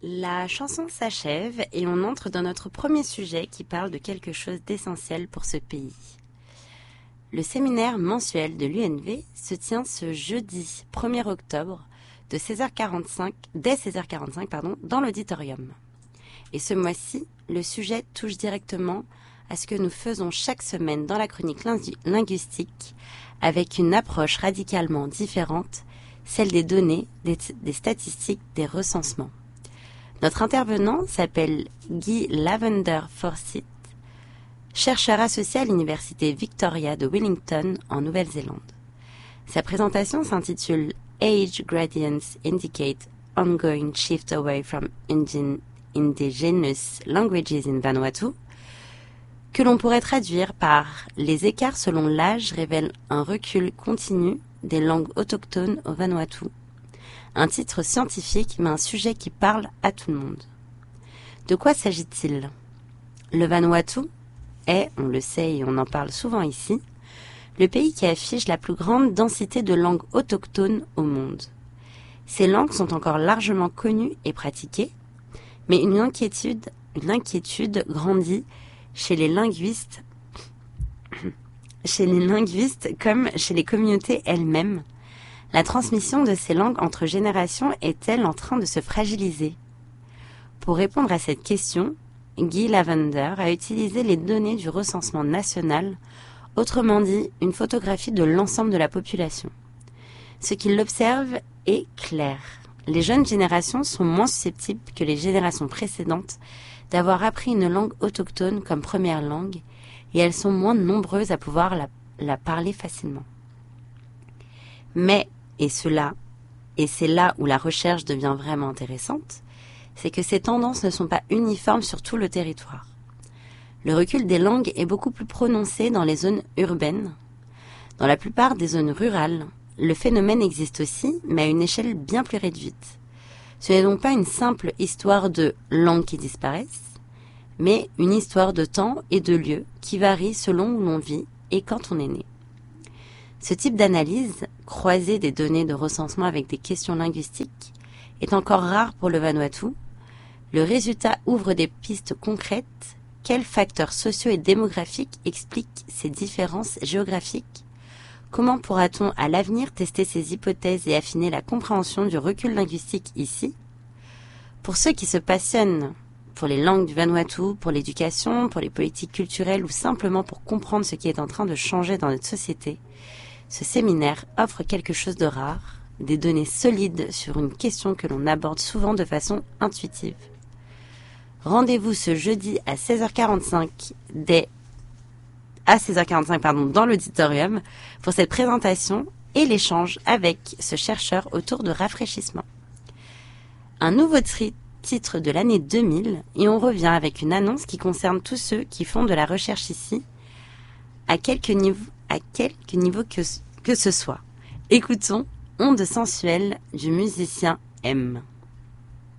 La chanson s'achève et on entre dans notre premier sujet qui parle de quelque chose d'essentiel pour ce pays. Le séminaire mensuel de l'UNV se tient ce jeudi 1er octobre dès 16h45 dans l'auditorium. Et ce mois-ci, le sujet touche directement à ce que nous faisons chaque semaine dans la chronique linguistique avec une approche radicalement différente, celle des données, des statistiques, des recensements. Notre intervenant s'appelle Guy Lavender Forsyth, chercheur associé à l'université Victoria de Wellington en Nouvelle-Zélande. Sa présentation s'intitule Age Gradients Indicate Ongoing Shift Away from Indigenous Languages in Vanuatu, que l'on pourrait traduire par Les écarts selon l'âge révèlent un recul continu des langues autochtones au Vanuatu. Un titre scientifique, mais un sujet qui parle à tout le monde. De quoi s'agit-il ? Le Vanuatu est, on le sait et on en parle souvent ici, le pays qui affiche la plus grande densité de langues autochtones au monde. Ces langues sont encore largement connues et pratiquées, mais une inquiétude grandit chez les linguistes comme chez les communautés elles-mêmes. La transmission de ces langues entre générations est-elle en train de se fragiliser ? Pour répondre à cette question, Guy Lavender a utilisé les données du recensement national, autrement dit une photographie de l'ensemble de la population. Ce qu'il observe est clair. Les jeunes générations sont moins susceptibles que les générations précédentes d'avoir appris une langue autochtone comme première langue et elles sont moins nombreuses à pouvoir la parler facilement. Mais, et c'est là où la recherche devient vraiment intéressante, c'est que ces tendances ne sont pas uniformes sur tout le territoire. Le recul des langues est beaucoup plus prononcé dans les zones urbaines. Dans la plupart des zones rurales, le phénomène existe aussi, mais à une échelle bien plus réduite. Ce n'est donc pas une simple histoire de langues qui disparaissent, mais une histoire de temps et de lieu qui varie selon où l'on vit et quand on est né. Ce type d'analyse, croisée des données de recensement avec des questions linguistiques, est encore rare pour le Vanuatu. Le résultat ouvre des pistes concrètes. Quels facteurs sociaux et démographiques expliquent ces différences géographiques ? Comment pourra-t-on à l'avenir tester ces hypothèses et affiner la compréhension du recul linguistique ici ? Pour ceux qui se passionnent pour les langues du Vanuatu, pour l'éducation, pour les politiques culturelles ou simplement pour comprendre ce qui est en train de changer dans notre société, ce séminaire offre quelque chose de rare, des données solides sur une question que l'on aborde souvent de façon intuitive. Rendez-vous ce jeudi à 16h45 dans l'auditorium pour cette présentation et l'échange avec ce chercheur autour de rafraîchissement. Un nouveau titre de l'année 2000 et on revient avec une annonce qui concerne tous ceux qui font de la recherche ici, à quelque niveau que ce soit. Écoutons Onde sensuelle du musicien M.